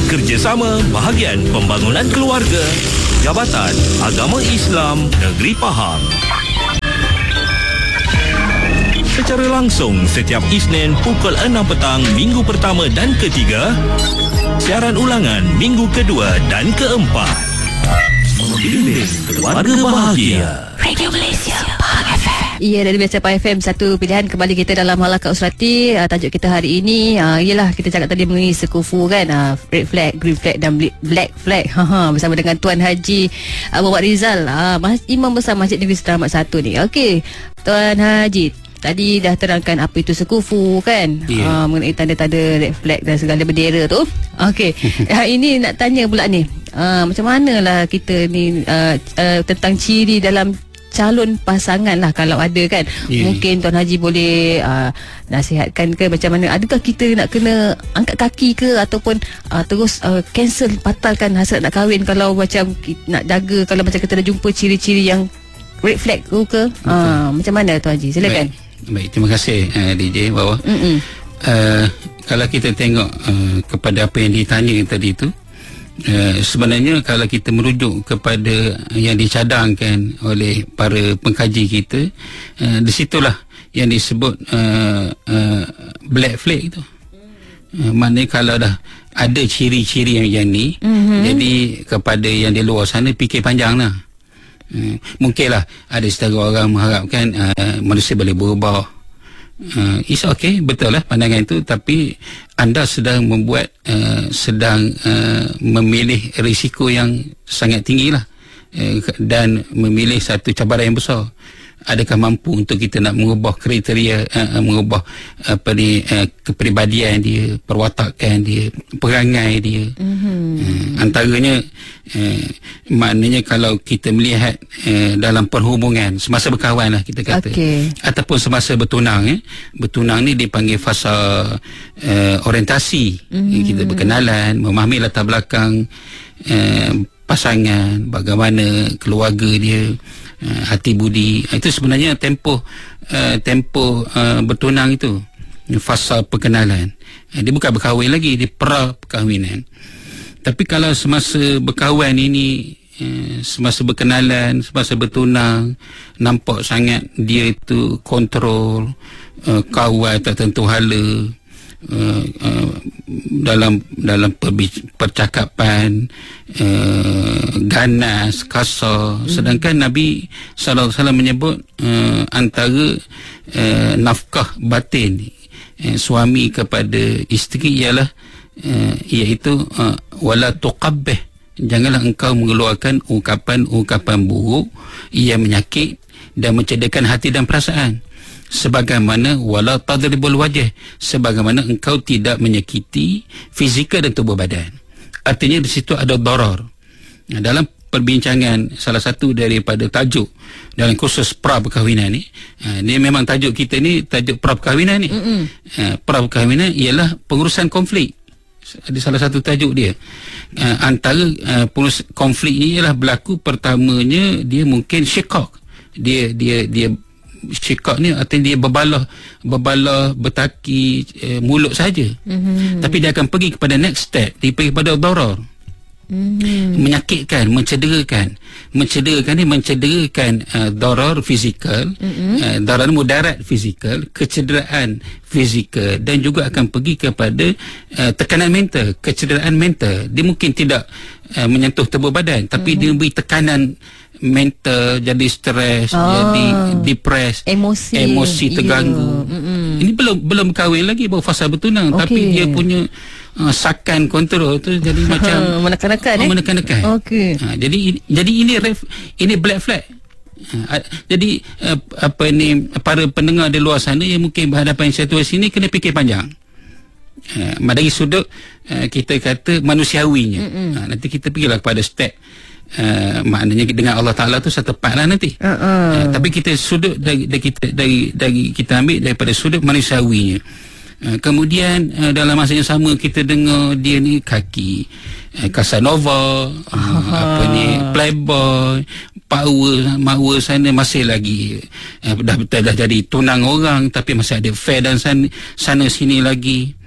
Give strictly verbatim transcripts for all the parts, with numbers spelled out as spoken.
Kerjasama bahagian pembangunan keluarga. Jabatan Agama Islam Negeri Pahang. Secara langsung setiap Isnin pukul enam petang minggu pertama dan ketiga. Siaran ulangan minggu kedua dan keempat. Membimbing keluarga bahagia. Radio Malaysia Pahang F M. Ya, dari Biasa Pahang F M, satu pilihan kembali kita dalam Halaqah Usrati. uh, Tajuk kita hari ini uh, ialah kita cakap tadi mengenai sekufu kan, uh, red flag, green flag dan black flag. Bersama dengan Tuan Haji uh, Muhammad Rizal, uh, Imam Besar Masjid Negeri Selamat satu ni. Okey, Tuan Haji, tadi dah terangkan apa itu sekufu kan, yeah. uh, mengenai tanda-tanda red flag dan segala bendera tu. Okey, uh, ini nak tanya pula ni, uh, macam manalah kita ni uh, uh, tentang ciri dalam calon pasangan lah kalau ada kan. Yeah. Mungkin Tuan Haji boleh uh, nasihatkan ke macam mana, adakah kita nak kena angkat kaki ke ataupun uh, terus uh, cancel, batalkan hasrat nak kahwin kalau macam nak jaga, kalau macam kita dah jumpa ciri-ciri yang red flag tu ke. uh, Macam mana Tuan Haji, silakan. Baik, Baik terima kasih uh, D J bawah. uh, Kalau kita tengok uh, kepada apa yang ditanya tadi tu, Uh, sebenarnya kalau kita merujuk kepada yang dicadangkan oleh para pengkaji kita, uh, di situlah yang disebut uh, uh, black flag tu. Uh, maknanya kalau dah ada ciri-ciri yang yang ni, mm-hmm. jadi kepada yang di luar sana fikir panjang lah. Uh, mungkinlah ada setengah orang mengharapkan uh, manusia boleh berubah. Uh, it's okay, betul lah pandangan itu, tapi anda sedang membuat uh, sedang uh, memilih risiko yang sangat tinggi lah, uh, dan memilih satu cabaran yang besar. Adakah mampu untuk kita nak mengubah kriteria, uh, mengubah apa ni, uh, kepribadian dia, perwatakan dia, perangai dia. Mm-hmm. Uh, antaranya uh, maknanya kalau kita melihat uh, dalam perhubungan semasa berkawan lah kita kata, okay. ataupun semasa bertunang, eh. bertunang ni dipanggil fasa uh, orientasi. Mm-hmm. Kita berkenalan, memahami latar belakang uh, pasangan, bagaimana keluarga dia, uh, hati budi. Itu sebenarnya tempoh uh, tempoh uh, bertunang itu, fasa perkenalan. uh, Dia bukan berkahwin lagi, dia pra perkahwinan. Tapi kalau semasa berkawan ini, uh, semasa berkenalan, semasa bertunang, nampak sangat dia itu kontrol, uh, kawal tak tentu hala, Uh, uh, dalam dalam percakapan, uh, ganas, kasar. Hmm. Sedangkan Nabi sallallahu alaihi wasallam menyebut uh, antara uh, nafkah batin uh, suami kepada isteri ialah uh, iaitu uh, wala tuqabbih, janganlah engkau mengeluarkan ungkapan-ungkapan buruk yang menyakit dan mencederakan hati dan perasaan. Sebagaimana wala tadribul wajh, sebagaimana engkau tidak menyakiti fizikal dan tubuh badan. Artinya di situ ada darar. Dalam perbincangan salah satu daripada tajuk dalam kursus pra perkahwinan ni, dia memang tajuk kita ni tajuk pra perkahwinan ni. Pra perkahwinan ialah pengurusan konflik. Ada salah satu tajuk dia. Antara konflik ni ialah berlaku, pertamanya dia mungkin syikak. Dia dia dia syikak ni artinya dia berbalah berbalah bertaki eh, mulut saja. Mm-hmm. Tapi dia akan pergi kepada next step, dia pergi kepada darar. Mm-hmm. Menyakitkan, mencederakan. Mencederakan ni mencederakan uh, darar fizikal, mm-hmm. uh, darar mudarat fizikal, kecederaan fizikal, dan juga akan pergi kepada uh, tekanan mental, kecederaan mental. Dia mungkin tidak uh, menyentuh tubuh badan, tapi mm-hmm. dia beri tekanan mental, jadi stres, oh. jadi depres, emosi, emosi terganggu. Yeah. Mm-hmm. Ini belum belum kahwin lagi, baru fasa bertunang, okay. tapi dia punya uh, sakan kontrol tu jadi macam menekan-nekan, oh, eh? menekan-nekan. Okay. Ha, jadi jadi ini ref, ini black flag. Ha, jadi uh, apa ni, para pendengar di luar sana yang mungkin berhadapan situasi ini kena fikir panjang. Uh, dari sudut uh, kita kata manusiawinya. Mm-hmm. Ha, nanti kita pergilah kepada step. Uh, maknanya dengan Allah Ta'ala tu setepatlah nanti. Uh-uh. Uh, tapi kita sudut dari, dari kita dari dari kita ambil daripada sudut manusiawinya. Uh, kemudian uh, dalam masa yang sama kita dengar dia ni kaki uh, Casanova, uh, apa ni, playboy, power, makwa sana masih lagi uh, dah betul dah jadi tunang orang, tapi masih ada affair dan sana, sana sini lagi.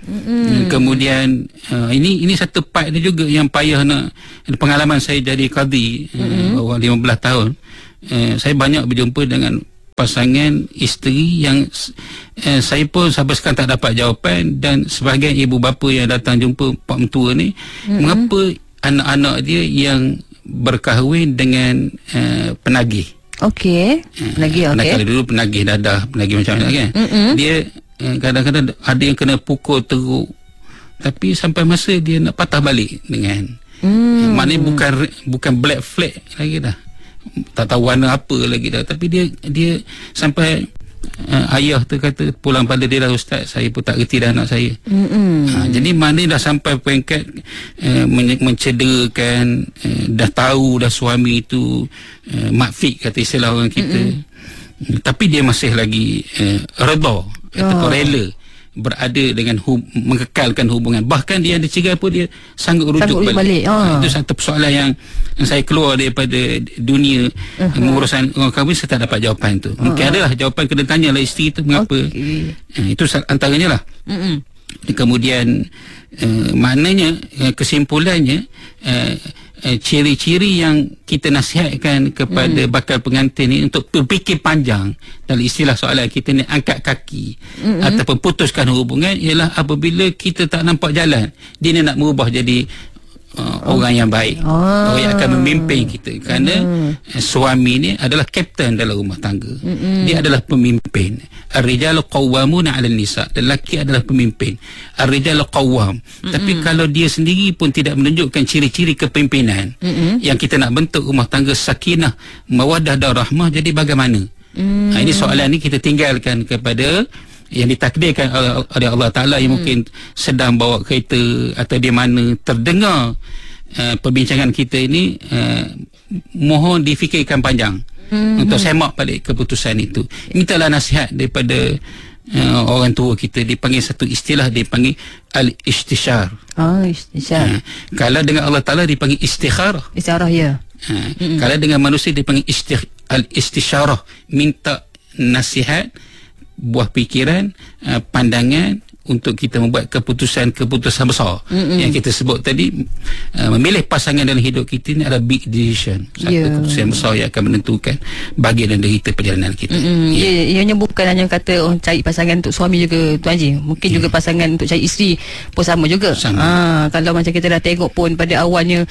Mm-hmm. Kemudian uh, ini ini satu part dia juga yang payah nak. Pengalaman saya jadi qadi mm-hmm. uh, lima belas tahun, uh, saya banyak berjumpa dengan pasangan isteri yang uh, saya pun sampai sekarang tak dapat jawapan, dan sebahagian ibu bapa yang datang jumpa pak mentua ni, mm-hmm. mengapa anak-anak dia yang berkahwin dengan uh, penagih. Okey, penagih okey. Kalau dulu penagih dadah, penagih macam-macam kan. Mm-hmm. Dia uh, kadang-kadang ada yang kena pukul teruk, tapi sampai masa dia nak patah balik dengan mm. maknanya bukan bukan black flag lagi dah. Tak tahu warna apa lagi dah, tapi dia dia sampai uh, ayah tu kata pulang pada dia lah, ustaz, saya pun tak reti dah anak saya. Ha, jadi maknanya dah sampai peringkat uh, men- mencederakan, uh, dah tahu dah suami itu uh, makfik kata istilah orang kita. Mm-mm. Tapi dia masih lagi uh, redha atau oh. rela berada dengan hub, mengekalkan hubungan. Bahkan dia ada cerai pun dia sanggup rujuk sanggup balik, balik. Oh. Itu satu persoalan yang, yang saya keluar daripada dunia uh-huh. mengurusan orang kahwin, saya tak dapat jawapan tu. Mungkin uh-huh. adalah jawapan, kena tanyalah isteri tu mengapa. Okay. uh, itu antaranya lah. Mm-mm. Kemudian uh, maknanya uh, kesimpulannya uh, uh, ciri-ciri yang kita nasihatkan kepada mm. bakal pengantin ni untuk berfikir panjang. Dalam istilah soalan kita ni, angkat kaki mm-hmm. ataupun putuskan hubungan, ialah apabila kita tak nampak jalan, dia ni nak merubah jadi Uh, oh. orang yang baik, oh. orang yang akan memimpin kita. Kerana mm. suami ni adalah kapten dalam rumah tangga. Mm-mm. Dia adalah pemimpin. Ar-rijalu qawwamuna 'alan nisa. Lelaki adalah pemimpin. Ar-rijalu qawwam. Mm-mm. Tapi kalau dia sendiri pun tidak menunjukkan ciri-ciri kepimpinan, Mm-mm. yang kita nak bentuk rumah tangga sakinah, mawaddah dan rahmah, jadi bagaimana? Mm. Ha, ini soalan ni kita tinggalkan kepada yang ditakdirkan oleh Allah Ta'ala, yang hmm. mungkin sedang bawa kereta atau di mana terdengar uh, perbincangan kita ini, uh, mohon difikirkan panjang hmm. untuk semak balik keputusan itu. Mintalah nasihat daripada uh, orang tua kita. Dipanggil satu istilah, dipanggil al-istisyar. Oh, istisyar. Uh, kalau dengan Allah Ta'ala dipanggil istikharah. Istikharah, ya. Uh, hmm. Kalau dengan manusia dipanggil istikh- al-istisyarah, minta nasihat, buah fikiran, uh, pandangan untuk kita membuat keputusan-keputusan besar. Mm-mm. Yang kita sebut tadi, uh, memilih pasangan dalam hidup kita ni adalah big decision, satu yeah. keputusan besar yang akan menentukan bahagian dan derita perjalanan kita. Yeah. Ianya bukan hanya kata oh, cari pasangan untuk suami juga, Tuan Haji, mungkin yeah. juga pasangan untuk cari isteri pun sama juga. Sama. Ha, kalau macam kita dah tengok pun pada awalnya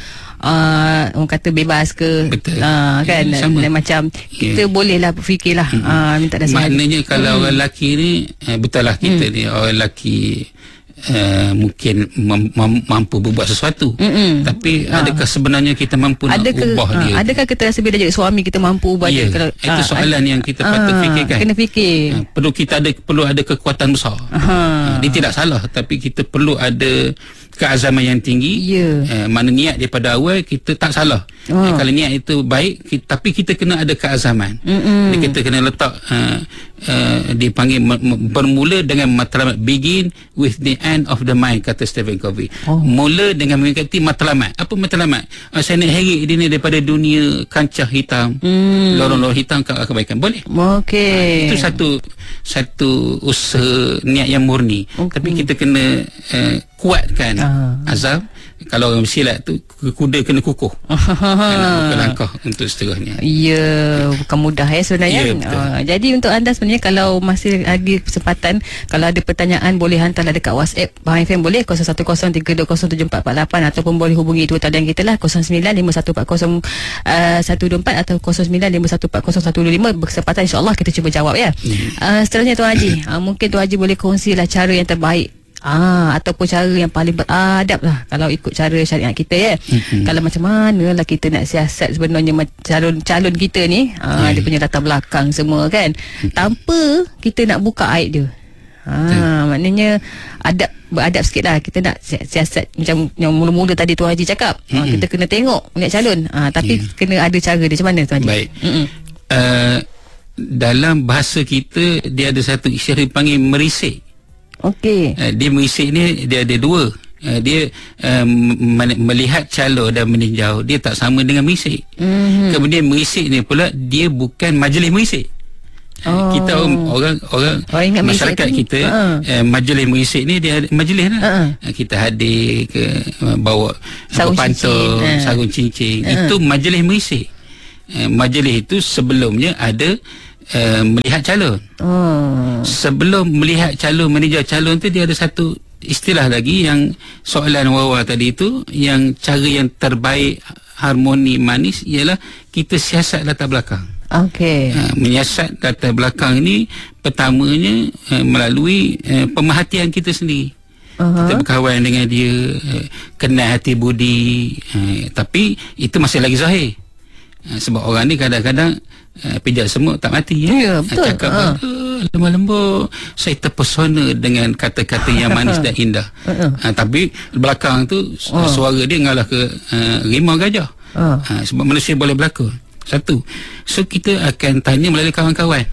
uh, orang kata bebas ke, uh, kan, yeah, dan, dan macam kita yeah. bolehlah berfikirlah, mm-hmm. uh, minta nasihat. Maknanya kalau mm. orang lelaki ni, eh, betul lah kita mm. ni orang lelaki Uh, mungkin mem- mem- mampu berbuat sesuatu. Mm-mm. Tapi ha. adakah sebenarnya kita mampu adakah, nak ubah ha, dia? Adakah kita rasa bila jadi suami kita mampu ubah yeah. dia? Kalau, itu ha, soalan ha, yang kita ha, patut fikirkan. Kena fikir. Ha, perlu kita ada perlu ada kekuatan besar. Ha. Ha, dia tidak salah, tapi kita perlu ada keazaman yang tinggi. Yeah. Eh, mana niat daripada awal kita tak salah. Oh. Eh, kalau niat itu baik, kita, tapi kita kena ada keazaman. Jadi kita kena letak uh, uh, dipanggil m- bermula dengan matlamat, begin with the end of the mind, kata Stephen Covey. Oh. Mula dengan mengikuti matlamat. Apa matlamat? Uh, saya nak herit dia ni daripada dunia kancah hitam, mm. lorong-lorong hitam ke kebaikan. Boleh. Okey. Uh, itu satu satu usaha niat yang murni. Okay. Tapi kita kena uh, kuatkan uh. azam. Kalau orang bersilat tu, kuda kena kukuh. Kena langkah untuk seterusnya. Ya, bukan mudah ya sebenarnya. Ya, uh, jadi untuk anda sebenarnya, kalau masih ada kesempatan, kalau ada pertanyaan, boleh hantarlah dekat WhatsApp Bahang F M, boleh kosong satu kosong tiga dua kosong tujuh empat empat lapan, ataupun boleh hubungi dua talian kita lah, kosong sembilan lima satu empat kosong satu dua empat atau kosong sembilan lima satu empat kosong satu dua lima. Berkesempatan, insyaAllah kita cuba jawab ya. Hmm. Uh, seterusnya Tuan Haji, uh, mungkin Tuan Haji boleh kongsilah cara yang terbaik, Ah, ataupun cara yang paling beradab lah kalau ikut cara syariat kita ya. Mm-hmm. Kalau macam mana lah kita nak siasat sebenarnya calon-calon kita ni, ah, mm. dia punya latar belakang semua kan, mm. tanpa kita nak buka aib dia. Ah, mm. maknanya adab, beradab sikit lah. Kita nak siasat macam yang mula-mula tadi Tuan Haji cakap, mm-hmm. ah, kita kena tengok niat calon, ah, tapi yeah. kena ada cara dia. Macam mana Tuan Haji? Baik. Uh, dalam bahasa kita, dia ada satu istilah dipanggil merisik. Okey. Uh, dia merisik ni dia ada dua. Uh, dia uh, melihat calon dan meninjau, dia tak sama dengan merisik. Mm-hmm. Kemudian merisik ni pula dia bukan majlis merisik. Oh. Kita orang orang, orang ingat masyarakat kita uh. eh, majlis merisik ni dia majlis lah. Uh-uh. Kita hadir ke uh, bawa sarung pantun, cincin, uh. sarung cincin. Uh. Itu majlis merisik. Eh, majlis itu sebelumnya ada uh, melihat calon. Oh. Sebelum melihat calon, manager calon tu dia ada satu istilah lagi yang soalan Wawa tadi itu, yang cara yang terbaik harmoni manis ialah kita siasat latar belakang. Okey. Uh, menyiasat latar belakang ni pertamanya uh, melalui uh, pemerhatian kita sendiri. Uh-huh. Kita berkawan dengan dia, uh, kenal hati budi, uh, tapi itu masih lagi zahir. Uh, sebab orang ni kadang-kadang uh, pijak semut tak mati. Ya, yeah, betul. Uh, cakap uh. lemah lembut, saya terpesona dengan kata-kata yang manis dan indah. Uh-uh. Uh, tapi belakang tu uh. suara dia ngalah ke uh, rimau gajah. Uh. Uh, sebab manusia boleh berlakon. Satu. So kita akan tanya melalui kawan-kawan.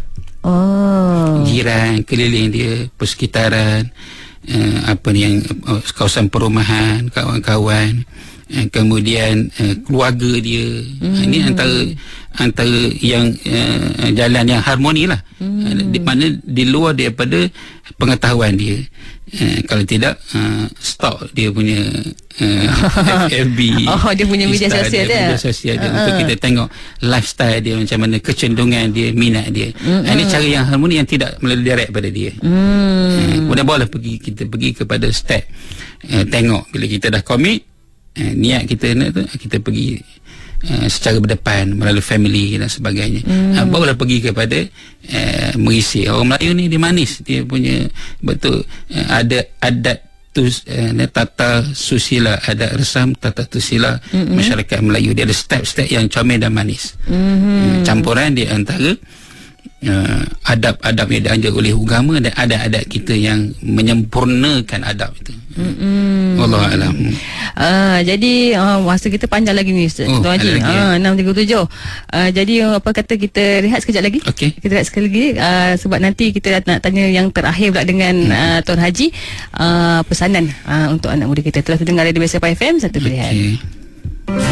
Oh. Jiran, keliling dia, persekitaran, uh, apa ni yang uh, kawasan perumahan, kawan-kawan, uh, kemudian uh, keluarga dia. Hmm. Uh, ini antara antara yang uh, jalan yang harmoni lah. Hmm. Uh, di mana di luar daripada pengetahuan dia. Uh, kalau tidak uh, stop dia punya uh, F B. Oh, dia punya media sosial dia, media sosial dia uh-huh. untuk kita tengok lifestyle dia, macam mana kecenderungan dia, minat dia. Uh-huh. Uh, ini cara yang harmoni yang tidak melalui direct pada dia. Uh-huh. Uh, kemudian boleh pergi kita pergi kepada step uh, tengok bila kita dah commit, uh, niat kita nak tu, kita pergi Uh, secara berdepan melalui family dan sebagainya. Hmm. Uh, barulah pergi kepada uh, merisi. Orang Melayu ni dia manis, dia punya betul uh, ada adat tu, uh, tata susila, adat resam tata susila hmm. masyarakat Melayu. Dia ada step-step yang comel dan manis. Hmm. Uh, campuran di antara uh, adab-adab yang dianjur oleh agama dan adat-adat kita yang menyempurnakan adab itu. Hmm. Wallahu a'lam. Uh, jadi uh, masa kita panjang lagi ni Ustaz oh, Tuan Haji. Ah uh, enam tiga puluh tujuh. Uh, jadi uh, apa kata kita rehat sekejap lagi? Okay. Kita rehat sekali lagi uh, sebab nanti kita nak tanya yang terakhir pula dengan hmm. uh, Tuan Haji, uh, pesanan uh, untuk anak muda kita. Telah terdengar Radio Biasa F M satu pilihan. Okay.